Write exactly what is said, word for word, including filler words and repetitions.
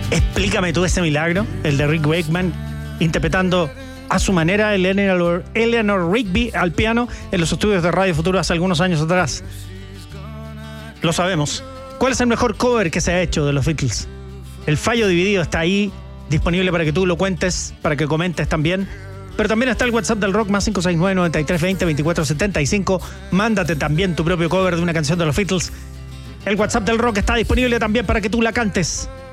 Explícame tú ese milagro, el de Rick Wakeman, interpretando a su manera el Eleanor, Eleanor Rigby al piano en los estudios de Radio Futuro hace algunos años atrás. Lo sabemos. ¿Cuál es el mejor cover que se ha hecho de los Beatles? El fallo dividido está ahí, disponible para que tú lo cuentes, para que comentes también. Pero también está el WhatsApp del rock, más cinco seis nueve, nueve tres dos cero, veinticuatro setenta y cinco. Mándate también tu propio cover de una canción de los Beatles. El WhatsApp del rock está disponible también para que tú la cantes.